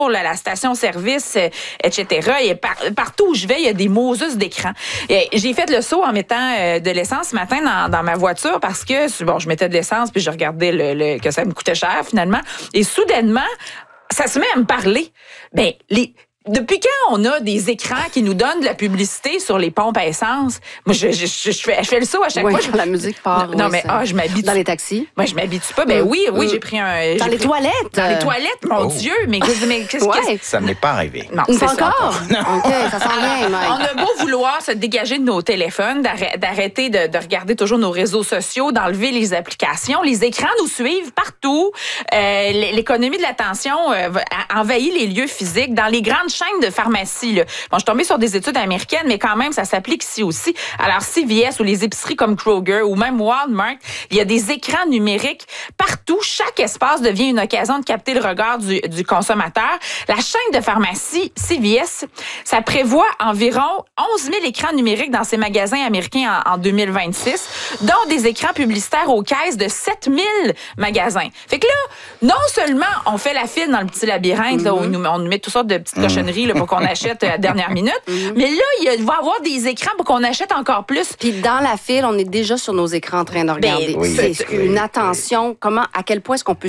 la station-service, etc. Et partout où je vais, il y a des Moses d'écran. J'ai fait le saut en mettant de l'essence ce matin dans ma voiture parce que, bon, je mettais de l'essence puis je regardais que ça me coûtait cher finalement. Et soudainement, ça se met à me parler. Ben, depuis quand on a des écrans qui nous donnent de la publicité sur les pompes à essence? Moi, je fais le saut à chaque fois. Quand la musique part. Non, mais je m'habitue. Dans les taxis? Moi, je m'habitue pas. Ben oui, j'ai pris un... Dans les toilettes? Dans les toilettes, mon Dieu! Mais qu'est-ce que... Ça m'est pas arrivé. Non, c'est c'est pas encore? OK, ça sent bien, Mike. On a beau vouloir se dégager de nos téléphones, d'arrêter de regarder toujours nos réseaux sociaux, d'enlever les applications. Les écrans nous suivent partout. L'économie de l'attention envahit les lieux physiques. Dans les grandes chaînes de pharmacie, là. Bon, je suis tombée sur des études américaines, mais quand même, ça s'applique ici aussi. Alors, CVS ou les épiceries comme Kroger ou même Walmart, il y a des écrans numériques partout. Chaque espace devient une occasion de capter le regard du consommateur. La chaîne de pharmacie CVS, ça prévoit environ 11 000 écrans numériques dans ses magasins américains en 2026, dont des écrans publicitaires aux caisses de 7 000 magasins. Fait que là, non seulement on fait la file dans le petit labyrinthe, là, où on nous met toutes sortes de petites cochonneries là, pour qu'on achète à la dernière minute. Mais là, il va y avoir des écrans pour qu'on achète encore plus. Puis dans la file, on est déjà sur nos écrans en train de regarder. C'est une attention. À quel point est-ce qu'on peut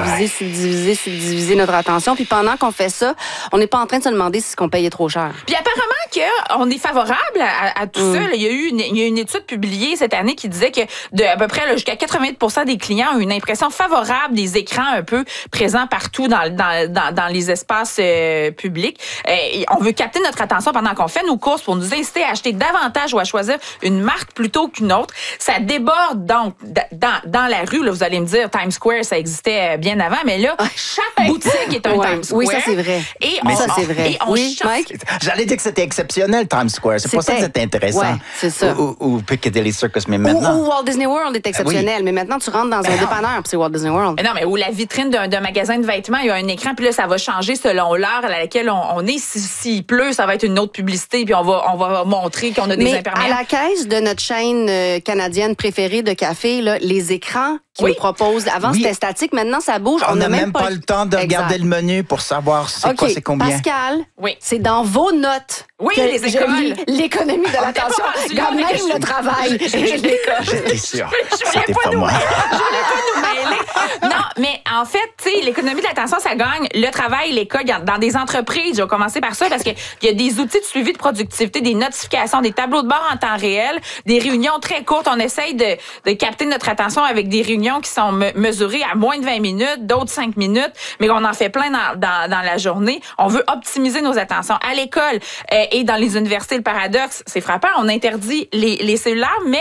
subdiviser notre attention? Puis pendant qu'on fait ça, on n'est pas en train de se demander si ce qu'on paye est trop cher. Puis apparemment qu'on est favorable à tout ça. Là, il y a eu une étude publiée cette année qui disait que à peu près jusqu'à 80% des clients ont une impression favorable des écrans un peu présents partout dans les espaces publics. On veut capter notre attention pendant qu'on fait nos courses pour nous inciter à acheter davantage ou à choisir une marque plutôt qu'une autre. Ça déborde donc dans la rue. Là, vous allez me dire, Times Square, ça existait bien avant, mais là, chaque boutique est un Times Square. Oui, ça, c'est vrai. C'est vrai. Oui, Mike? J'allais dire que c'était exceptionnel, Times Square. C'est pour ça que c'était intéressant. Ouais, c'est ça. Ou Piccadilly Circus, mais maintenant... Ou Walt Disney World est exceptionnel, mais maintenant, tu rentres dans un dépanneur, puis c'est Walt Disney World. Mais non, mais où la vitrine d'un magasin de vêtements, il y a un écran, puis là, ça va changer selon l'heure à laquelle on est. S'il pleut, ça va être une autre publicité, puis on va montrer qu'on a des imperméables. À la caisse de notre chaîne canadienne préférée de café, là, les écrans qui nous proposent, avant c'était statique, maintenant ça bouge. On n'a même pas le temps de regarder le menu pour savoir c'est combien. Pascal, c'est dans vos notes. Oui, les écoles. L'économie de l'attention, quand même le travail. J'étais sûr. C'était pas moi. Je voulais pas nous mêler. Non, mais en fait, tu sais, l'économie de l'attention, ça gagne le travail, l'école, dans des entreprises. Je vais commencer par ça parce qu'il y a des outils de suivi de productivité, des notifications, des tableaux de bord en temps réel, des réunions très courtes. On essaye de capter notre attention avec des réunions qui sont mesurées à moins de 20 minutes, d'autres 5 minutes, mais on en fait plein dans la journée. On veut optimiser nos attentions. À l'école et dans les universités, le paradoxe, c'est frappant, on interdit les cellulaires, mais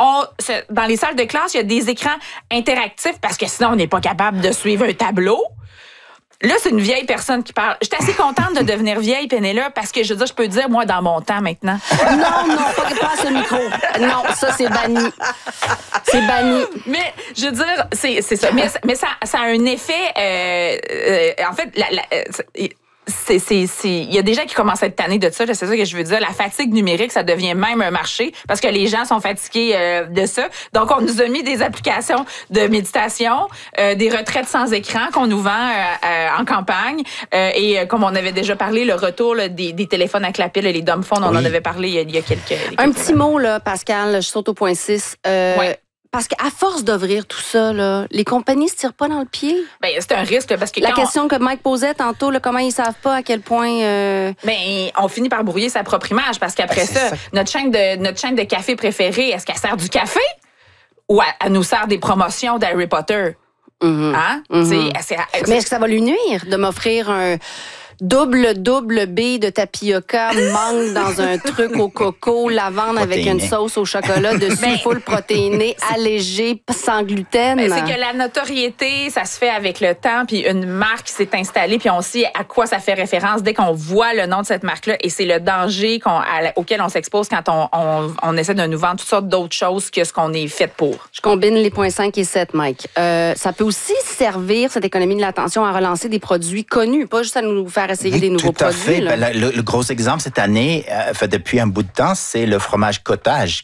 dans les salles de classe, il y a des écrans interactifs parce que sinon, on n'est pas capable de suivre un tableau. Là, c'est une vieille personne qui parle. J'étais assez contente de devenir vieille, Pénélope, parce que je veux dire, je peux dire, moi, dans mon temps, maintenant. Non, pas à ce micro. Non, ça, c'est banni. C'est banni. Mais, je veux dire, c'est ça. Mais ça a un effet... en fait, il y a des gens qui commencent à être tannés de ça, c'est ça que je veux dire. La fatigue numérique, ça devient même un marché parce que les gens sont fatigués de ça. Donc, on nous a mis des applications de méditation, des retraites sans écran qu'on nous vend en campagne. Et comme on avait déjà parlé, le retour là, des téléphones à clapet, les dumb phones, on en avait parlé il y a quelques Un petit mot, là, Pascal, je saute au point 6. Parce qu'à force d'ouvrir tout ça, là, les compagnies se tirent pas dans le pied. Ben, c'est un risque parce que la question que Mike posait tantôt, là, comment ils savent pas à quel point. Ben, on finit par brouiller sa propre image parce qu'après ça, notre chaîne de café préférée, est-ce qu'elle sert du café ou elle nous sert des promotions d'Harry Potter? Hein? Mais est-ce que ça va lui nuire de m'offrir un double B de tapioca, mangue dans un truc au coco, lavande avec une sauce au chocolat dessus, full protéiné, allégé, sans gluten? Ben, c'est que la notoriété, ça se fait avec le temps, puis une marque s'est installée, puis on sait à quoi ça fait référence dès qu'on voit le nom de cette marque-là, et c'est le danger auquel on s'expose quand on essaie de nous vendre toutes sortes d'autres choses que ce qu'on est fait pour. Je combine les points 5 et 7, Mike. Ça peut aussi servir, cette économie de l'attention, à relancer des produits connus, pas juste à nous faire faire essayer des nouveaux tout à produits. Fait. Ben, le gros exemple cette année, depuis un bout de temps, c'est le fromage cottage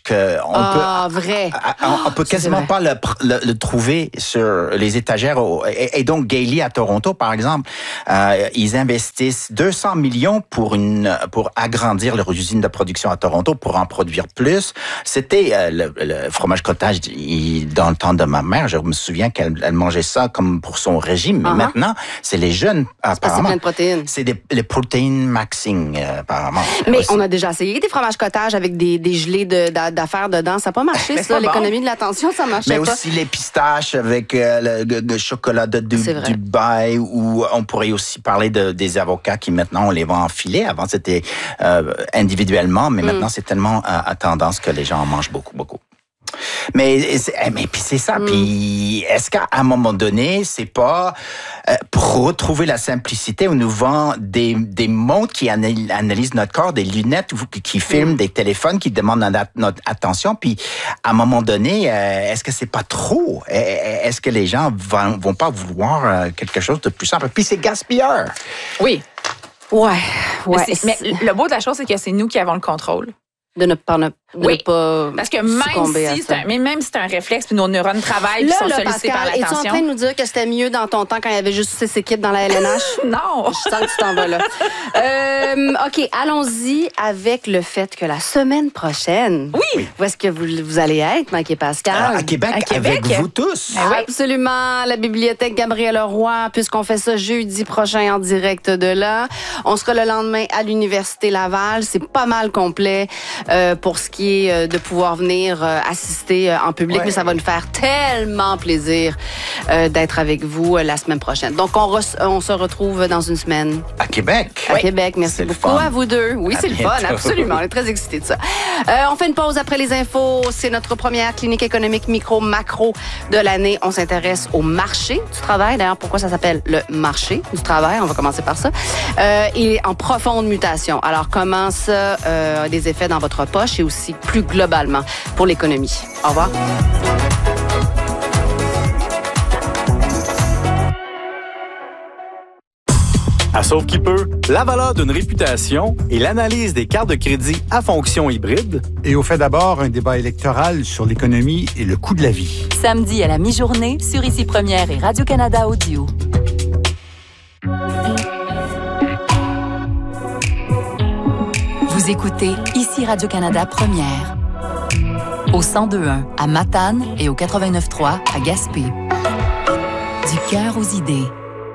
on peut quasiment pas le trouver sur les étagères. Et donc, Gailey à Toronto, par exemple, ils investissent 200 millions pour agrandir leur usine de production à Toronto pour en produire plus. C'était le fromage cottage dans le temps de ma mère. Je me souviens qu'elle mangeait ça comme pour son régime. Mais maintenant, c'est les jeunes, apparemment. C'est plein de protéines. C'est les protéines maxing, apparemment. Mais on a déjà essayé des fromages cottage avec des gelées d'affaires dedans. Ça n'a pas marché, ça. L'économie de l'attention, ça marchait pas. Mais aussi les pistaches avec le chocolat de Dubaï, ou on pourrait aussi parler des avocats qui maintenant, on les vend en filet. Avant, c'était individuellement, mais maintenant, c'est tellement à tendance que les gens en mangent beaucoup, beaucoup. Mais puis c'est ça. Puis est-ce qu'à un moment donné, c'est pas pour retrouver la simplicité, on nous vend des montres qui analysent notre corps, des lunettes qui filment, des téléphones qui demandent notre attention. Puis à un moment donné, est-ce que c'est pas trop? Est-ce que les gens vont pas vouloir quelque chose de plus simple? Puis c'est gaspilleur. Oui. Ouais. Mais le beau de la chose, c'est que c'est nous qui avons le contrôle. De ne pas parce que même si c'est un réflexe, puis nos neurones travaillent, puis sont sollicités par l'attention. Es-tu en train de nous dire que c'était mieux dans ton temps quand il y avait juste 6 équipes dans la LNH? Non! Je sens que tu t'en vas là. OK, allons-y avec le fait que la semaine prochaine... Oui! Où est-ce que vous allez être, Mike et Pascal? À Québec, avec vous tous. Absolument, la bibliothèque Gabriel-Leroy, puisqu'on fait ça jeudi prochain en direct de là. On sera le lendemain à l'Université Laval. C'est pas mal complet pour ce qui est de pouvoir venir assister en public, mais ça va nous faire tellement plaisir d'être avec vous la semaine prochaine. Donc, on se retrouve dans une semaine. À Québec. À Québec. Merci beaucoup à vous deux. Oui, c'est le fun, absolument. On est très excités de ça. On fait une pause après les infos. C'est notre première clinique économique micro-macro de l'année. On s'intéresse au marché du travail. D'ailleurs, pourquoi ça s'appelle le marché du travail? On va commencer par ça. Il est en profonde mutation. Alors, comment ça a des effets dans votre poche et aussi plus globalement pour l'économie. Au revoir. À Sauve qui peut, la valeur d'une réputation et l'analyse des cartes de crédit à fonction hybride. Et au fait d'abord, un débat électoral sur l'économie et le coût de la vie. Samedi à la mi-journée sur Ici Première et Radio-Canada Audio. Vous écoutez Ici Radio-Canada Première. Au 102.1 à Matane et au 89.3 à Gaspé. Du cœur aux idées.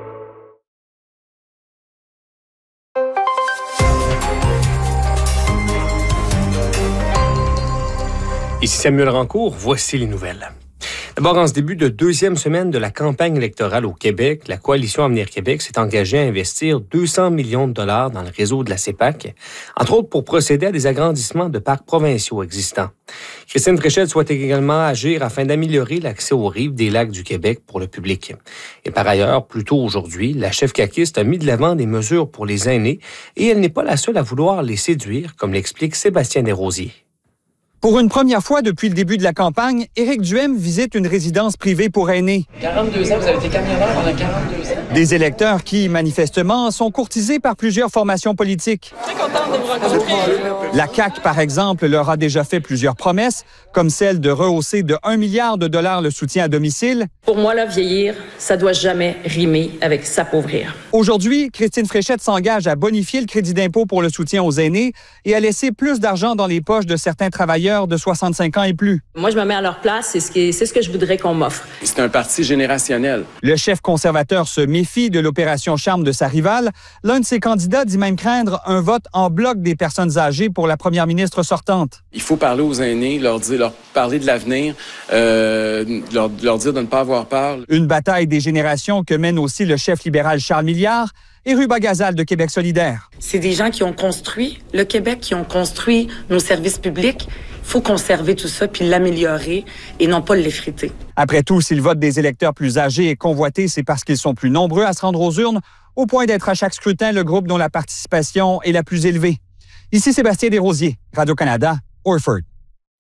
Ici Samuel Rancourt, voici les nouvelles. D'abord, en ce début de deuxième semaine de la campagne électorale au Québec, la Coalition Avenir Québec s'est engagée à investir 200 millions de dollars dans le réseau de la CEPAQ, entre autres pour procéder à des agrandissements de parcs provinciaux existants. Christine Fréchette souhaite également agir afin d'améliorer l'accès aux rives des lacs du Québec pour le public. Et par ailleurs, plus tôt aujourd'hui, la chef caquiste a mis de l'avant des mesures pour les aînés et elle n'est pas la seule à vouloir les séduire, comme l'explique Sébastien Desrosiers. Pour une première fois depuis le début de la campagne, Éric Duhem visite une résidence privée pour aînés. 42 ans, vous avez été camionneur pendant 42 ans. Des électeurs qui, manifestement, sont courtisés par plusieurs formations politiques. Très contente de vous rencontrer. La CAQ, par exemple, leur a déjà fait plusieurs promesses, comme celle de rehausser de 1 milliard de dollars le soutien à domicile. Pour moi, là, vieillir, ça doit jamais rimer avec s'appauvrir. Aujourd'hui, Christine Fréchette s'engage à bonifier le crédit d'impôt pour le soutien aux aînés et à laisser plus d'argent dans les poches de certains travailleurs de 65 ans et plus. Moi, je me mets à leur place, c'est ce que je voudrais qu'on m'offre. C'est un parti générationnel. Le chef conservateur se méfie de l'opération charme de sa rivale. L'un de ses candidats dit même craindre un vote en bloc des personnes âgées pour la première ministre sortante. Il faut parler aux aînés, leur parler de l'avenir, leur dire de ne pas avoir peur. Une bataille des générations que mène aussi le chef libéral Charles Milliard et Ruba Gazal de Québec solidaire. C'est des gens qui ont construit le Québec, qui ont construit nos services publics. Il faut conserver tout ça puis l'améliorer et non pas l'effriter. Après tout, si le vote des électeurs plus âgés est convoité, c'est parce qu'ils sont plus nombreux à se rendre aux urnes, au point d'être à chaque scrutin le groupe dont la participation est la plus élevée. Ici Sébastien Desrosiers, Radio-Canada, Orford.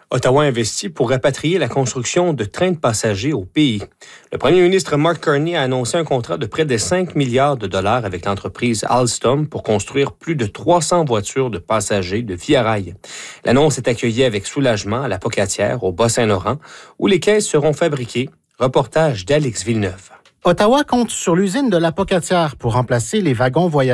Ottawa investit pour rapatrier la construction de trains de passagers au pays. Le premier ministre Mark Carney a annoncé un contrat de près de 5 milliards de dollars avec l'entreprise Alstom pour construire plus de 300 voitures de passagers de Via Rail. L'annonce est accueillie avec soulagement à la Pocatière, au Bas-Saint-Laurent, où les caisses seront fabriquées. Reportage d'Alex Villeneuve. Ottawa compte sur l'usine de la Pocatière pour remplacer les wagons voyageurs